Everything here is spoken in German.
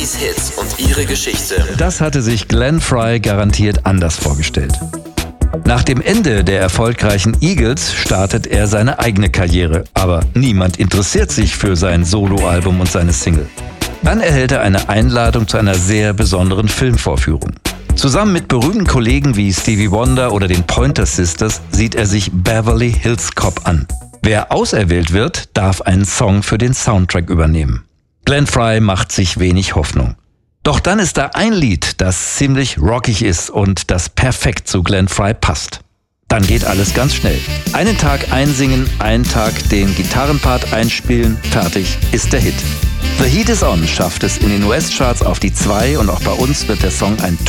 Hits und ihre Geschichte. Das hatte sich Glenn Frey garantiert anders vorgestellt. Nach dem Ende der erfolgreichen Eagles startet er seine eigene Karriere, aber niemand interessiert sich für sein Soloalbum und seine Single. Dann erhält er eine Einladung zu einer sehr besonderen Filmvorführung. Zusammen mit berühmten Kollegen wie Stevie Wonder oder den Pointer Sisters sieht er sich Beverly Hills Cop an. Wer auserwählt wird, darf einen Song für den Soundtrack übernehmen. Glenn Frey macht sich wenig Hoffnung. Doch dann ist da ein Lied, das ziemlich rockig ist und das perfekt zu Glenn Frey passt. Dann geht alles ganz schnell. Einen Tag einsingen, einen Tag den Gitarrenpart einspielen, fertig ist der Hit. The Heat Is On schafft es in den US-Charts auf die 2 und auch bei uns wird der Song ein